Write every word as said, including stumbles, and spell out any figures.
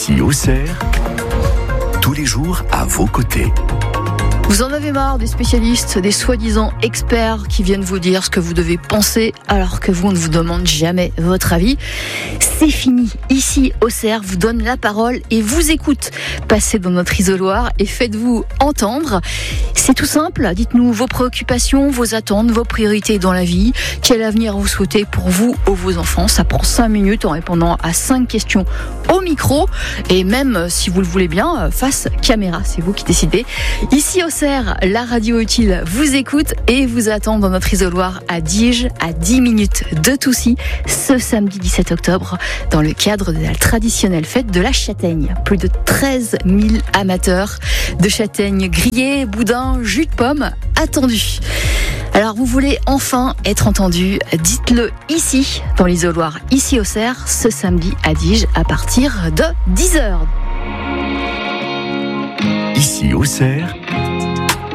Ici Auxerre, tous les jours à vos côtés. Vous en avez marre des spécialistes, des soi-disant experts qui viennent vous dire ce que vous devez penser alors que vous ne vous demande jamais votre avis. C'est fini. Ici, Auxerre vous donne la parole et vous écoute. Passez dans notre isoloir et faites-vous entendre. C'est tout simple. Dites-nous vos préoccupations, vos attentes, vos priorités dans la vie. Quel avenir vous souhaitez pour vous ou vos enfants. Ça prend cinq minutes en répondant à cinq questions au micro. Et même, si vous le voulez bien, face caméra. C'est vous qui décidez. Ici, Auxerre, la radio utile vous écoute et vous attend dans notre isoloir à Diges, à dix minutes de Toussy, ce samedi dix-sept octobre, dans le cadre de la traditionnelle fête de la châtaigne. Plus de treize mille amateurs de châtaignes grillées, boudins, jus de pomme attendus. Alors vous voulez enfin être entendu, dites-le ici, dans l'isoloir, ici Auxerre, ce samedi à Diges, à partir de dix heures. Ici Auxerre,